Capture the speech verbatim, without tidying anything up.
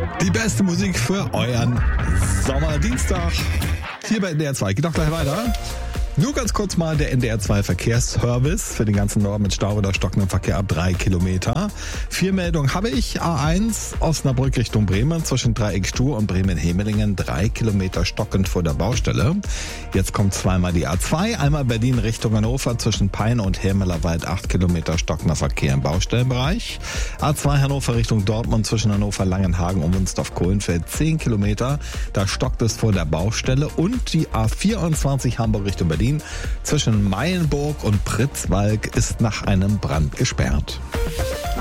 Die beste Musik für euren Sommerdienstag. Hier bei N D R zwei. Geht doch gleich weiter. Nur ganz kurz mal der N D R zwei Verkehrsservice für den ganzen Norden mit Stau oder stockendem Verkehr ab drei Kilometer. Vier Meldungen habe ich. A eins Osnabrück Richtung Bremen zwischen Dreieck-Stuhr und Bremen-Hemelingen. Drei Kilometer stockend vor der Baustelle. Jetzt kommt zweimal die A zwei. Einmal Berlin Richtung Hannover zwischen Peine und Hermelerwald. Acht Kilometer stockender Verkehr im Baustellenbereich. A zwei Hannover Richtung Dortmund zwischen Hannover, Langenhagen und Wunsdorf-Kohlenfeld. Zehn Kilometer. Da stockt es vor der Baustelle. Und die A vierundzwanzig Hamburg Richtung Berlin zwischen Meilenburg und Pritzwalk ist nach einem Brand gesperrt.